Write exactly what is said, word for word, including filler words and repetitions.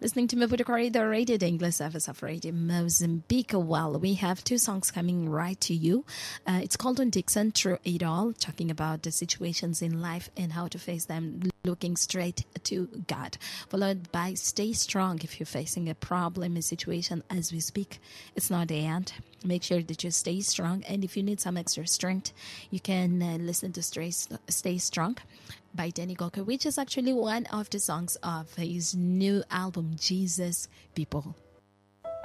Listening to Mapudukari, the radio, the English service of Radio Mozambique. Well, we have two songs coming right to you. Uh, it's called on Dixon, Through It All, talking about the situations in life and how to face them, looking straight to God. Followed by Stay Strong. If you're facing a problem, a situation as we speak, it's not the end. Make sure that you stay strong. And if you need some extra strength, you can uh, listen to Stay, Stay Strong by Danny Gokey, which is actually one of the songs of his new album, Jesus People.